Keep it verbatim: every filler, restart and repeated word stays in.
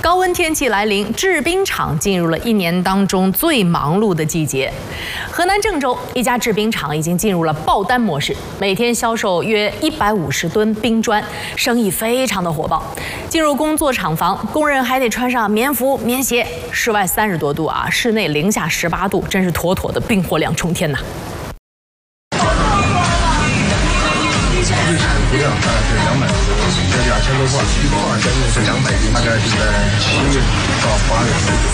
高温天气来临，制冰厂进入了一年当中最忙碌的季节。河南郑州一家制冰厂已经进入了爆单模式，每天销售约一百五十吨冰砖，生意非常的火爆。进入工作厂房，工人还得穿上棉服、棉鞋，室外三十多度啊，室内零下十八度，真是妥妥的冰火两重天呐。 日产涂料大概是两百多，这两千多块，一块等于是两百斤，大概是在七月到八月。